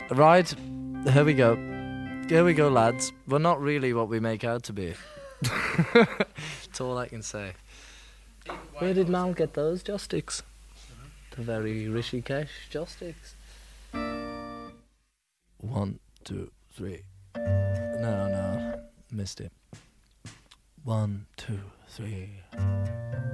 Right, here we go. Here we go, lads. We're not really what we make out to be. That's all I can say. Where did Mal get those joss sticks? The very Rishikesh joss sticks. 1, 2, 3. No, missed it. 1, 2, 3.